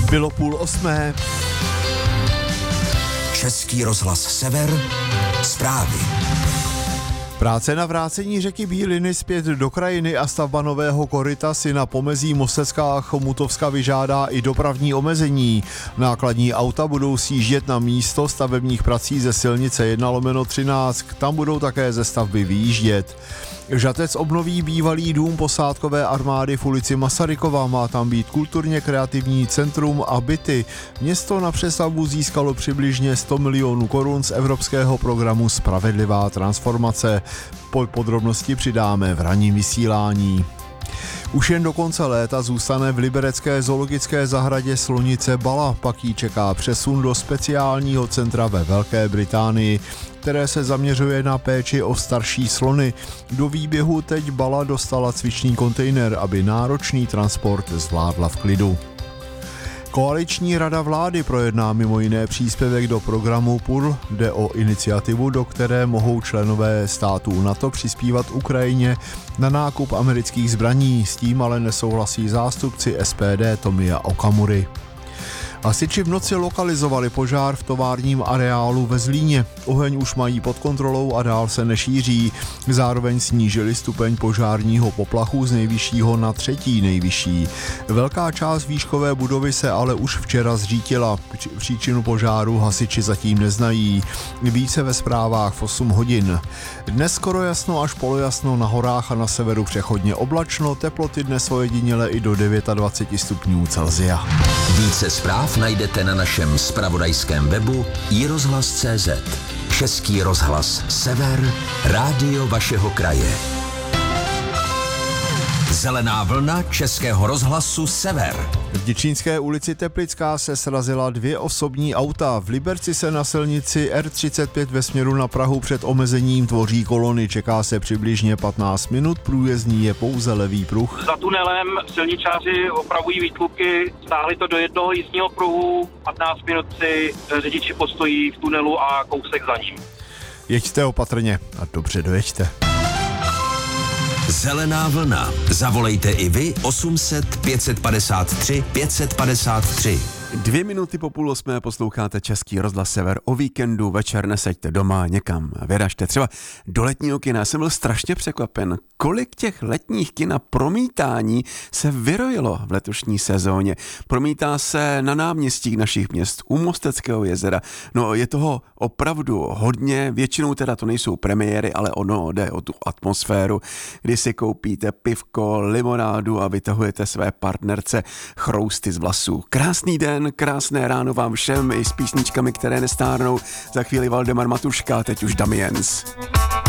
Bylo 7:30. Český rozhlas Sever, zprávy. Práce na vrácení řeky Bíliny zpět do krajiny a stavba nového koryta si na pomezí Mostecká a Chomutovska vyžádá i dopravní omezení. Nákladní auta budou sjíždět na místo stavebních prací ze silnice 1/13, tam budou také ze stavby vyjíždět. Žatec obnoví bývalý dům posádkové armády v ulici Masarykova, má tam být kulturně kreativní centrum a byty. Město na přestavbu získalo přibližně 100 milionů korun z evropského programu Spravedlivá transformace. Podrobnosti přidáme v ranním vysílání. Už jen do konce léta zůstane v liberecké zoologické zahradě slonice Bala, pak jí čeká přesun do speciálního centra ve Velké Británii, které se zaměřuje na péči o starší slony. Do výběhu teď Bala dostala cvičný kontejner, aby náročný transport zvládla v klidu. Koaliční rada vlády projedná mimo jiné příspěvek do programu PUR. Jde o iniciativu, do které mohou členové států NATO přispívat Ukrajině na nákup amerických zbraní. S tím ale nesouhlasí zástupci SPD Tomia Okamury. Hasiči v noci lokalizovali požár v továrním areálu ve Zlíně. Oheň už mají pod kontrolou a dál se nešíří. Zároveň snížili stupeň požárního poplachu z nejvyššího na 3. nejvyšší. Velká část výškové budovy se ale už včera zřítila. Příčinu požáru hasiči zatím neznají. Více ve zprávách v 8 hodin. Dnes skoro jasno až polojasno, na horách a na severu přechodně oblačno, teploty dnes ojediněle i do 29 stupňů Celsia. Více zpráv najdete na našem zpravodajském webu iRozhlas.cz. Český rozhlas Sever, rádio vašeho kraje. Zelená vlna Českého rozhlasu Sever. V Děčínské ulici Teplická se srazila 2 osobní auta. V Liberci se na silnici R35 ve směru na Prahu před omezením tvoří kolony. Čeká se přibližně 15 minut, průjezdný je pouze levý pruh. Za tunelem silničáři opravují výtluky, stáhli to do jednoho jízdního pruhu, 15 minut si řidiči postojí v tunelu a kousek za ním. Jeďte opatrně a dobře dojeďte. Zelená vlna. Zavolejte i vy 800 553 553. 2 minuty po 7:30 posloucháte Český rozhlas Sever. O víkendu večer neseďte doma, někam vyražte. Třeba do letního kina. Jsem byl strašně překvapen, kolik těch letních kin na promítání se vyrojilo v letošní sezóně. Promítá se na náměstích našich měst, u Mosteckého jezera. No, je toho opravdu hodně, většinou teda to nejsou premiéry, ale ono jde o tu atmosféru, kdy si koupíte pivko, limonádu a vytahujete své partnerce chrousty z vlasů. Krásný den, krásné ráno vám všem i s písničkami, které nestárnou. Za chvíli Valdemar Matuška, teď už Damiens.